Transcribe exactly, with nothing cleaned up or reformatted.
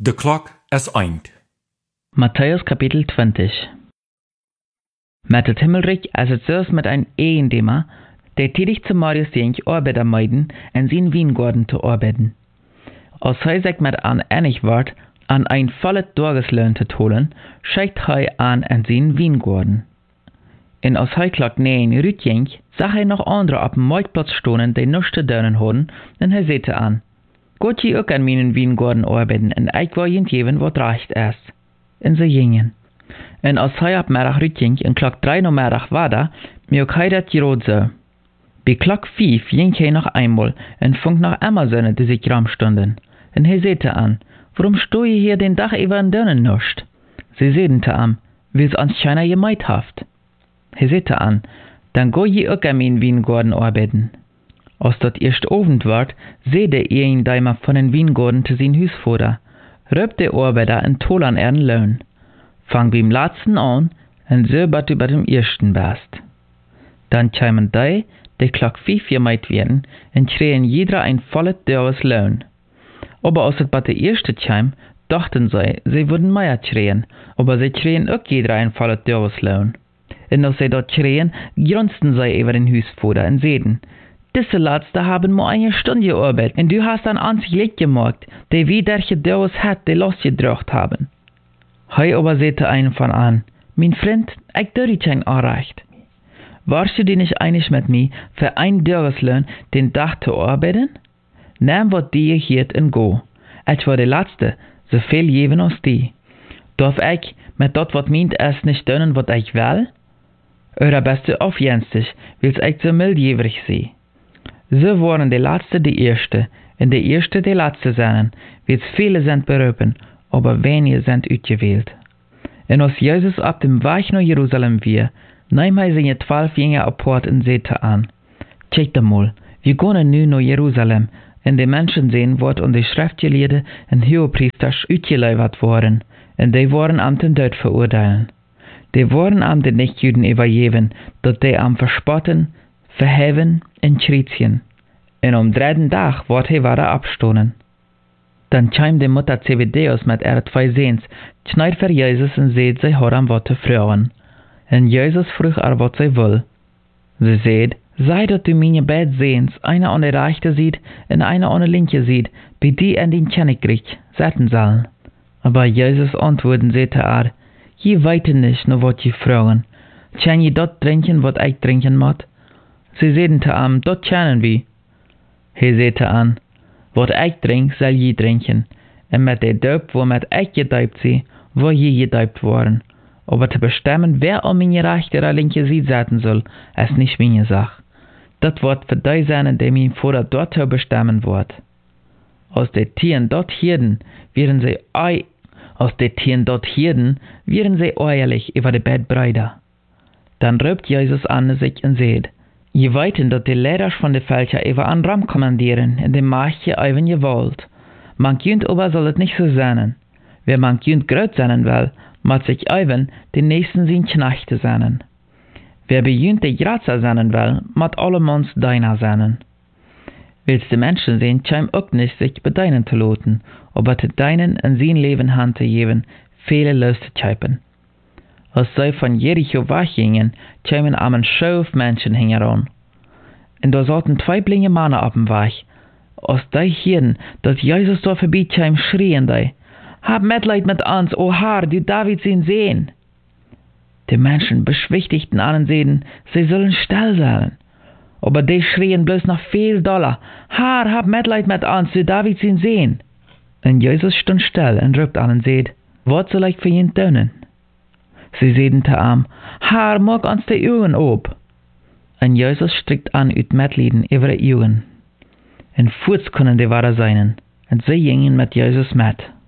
De klok is eind. Matthäus Kapitel zwanzig. Met het himmelrijk als het zelfs met een eendema, der tätig zu Marius denk Arbeiter meiden en zijn Wiengarten te arbeiten. Als hij zich met een enig wordt aan een volle Tageslohn te holen, schickt hij aan en zijn Wiengarten. En als hij klok negen uitging, zag hij nog andere op dem marktplatz stonen die nichts te doen hadden, en hij zei aan: Gaat je ook aan mijn Wiengarten arbeiten, en ik wil je geven wat recht is. En ze gingen. En als hij op middag uitging, en klok drie namiddag was daar, merk hij dat gerot zo. Bij klok vijf ging hij nog einmal en vond nog immer Söhne, die sich ram stonden. En hij zei aan: Warum sto je hier den Dach über en dunnen nicht? Sie zeiden te aan: Wils ans scheiner gemeid haft. Hij zei aan: Dan go je ook aan mijn Wiengarten arbeiten. Als dat eerst Abend ward, zeide een daimer von den Wiengarten te zijn huisvader, röp de Arbeiter en tol an ern Lohn. Fang beim Latzen an, en so bat du bei dem ersten bast. Dann kämen die, die klok vijf gemeid werden, en kregen jeder ein volles Dörres Lohn. Aber als het bei der erste käm, dachten sie, sie würden mehr kriegen, aber sie kriegen auch jeder ein volles Dörres Lohn. Und als sie dort kriegen, grunzten sie über den Huisvater und zeiden: Diese Letzte haben nur eine Stunde gearbeitet, und du hast an ans Licht gemacht, die wie der Dörres hat, die losgedrückt haben. Hij aber sagte einen von an: Mein Freund, ich tue dir kein Unrecht. Warst du dir nicht einig mit mir, für ein Dörreslohn den Tag zu arbeiten? Nimm was dir hier und go. Ich war der Letzte, so viel geben als die. Darf ich mit dort wat meint es nicht tun, was ich will? Oder bist du aufjenstig, willst ich so mildjährig sein? So waren die Letzte die Erste, und die Erste die Letzte sein, wils viele sind berufen, aber wenige sind ausgewählt. Und als Jesus auf dem Weg nach Jerusalem war, nahm er seine zwölf Jünger apart und sagte an: Check mal, wir gehen nu nach Jerusalem, und die Menschen sehen, was und die Schriftgelehrten und Hohepriester ausgeliefert waren, und die waren am den Tod verurteilen. Die waren am den Nichtjuden übergeben, dass die am verspotten, verheven und schriezien. Und am dritten Tag wird er wieder abstoßen. Dann kam die Mutter Zebedeus mit ihren zwei Sehns, schneid für Jesus und seht, sie hat am was zu fragen. Und Jesus frug er, was sie will. Sie seht: Sei, dass du meine beiden Sehns, einer an der rechten sieht und einer an der linken sieht, bei die an den Königreich setzen sollen. Aber Jesus antworten, sagte er: Je weiten nicht, nur was je fragen. Kann je dort trinken, was ich trinken muss? Sie seiden zu ihm: Dort können wir. Er sagte an: Wat ich trink, soll je trinken, und mit der Doop, womit ich gedoopt sie, wo je gedoopt worden. Aber zu bestimmen, wer an meine rechte oder linke Seite setzen soll, ist nicht meine Sache. Das wird für die sein, die mein Vater dort bestimmen wird. Als die Tieren dort hirden, wären sie ei, als die Tieren dort hirden, wären sie ehrlich über die Bettbrüder. Dann rübt Jesus an sich und sagt: Je weiten, dass die Leder von den Völkern über einen Ram kommandieren, in dem macht je even je wollt. Man kunt aber soll es nicht so sein. Wer man kunt groß sein will, muss sich even den nächsten sein Knechte sein. Wer bejunt die Grazer sein will, muss allemans deiner sein. Willst du Menschen sehen, scheim auch nicht sich bedeinen zu lassen, aber zu deinen in sein Leben Hand zu geben, viele Lust zu schreiben. Als sie von Jericho weggingen, kamen am Schaufe Menschen heran. Und da saßen zwei blinde Männer auf dem Weg. Als die hörten, dass Jesus da vorbeikam, schrien die: Hab Mitleid mit uns, o Herr, du David sein Sohn. Die Menschen beschwichtigten an und sagten, sie sollen still sein. Aber die schrien bloß noch viel doller: Herr, hab Mitleid mit uns, du David sein Sohn. Und Jesus stand still und ruft an und sagte: Was soll ich für ihn tun? Sie zeiden te ihm: Herr, mach uns die Augen op. Und Jesus streckt an uit Mitleiden über die Augen. Und furz können die Ware sein, und sie gingen mit Jesus mit.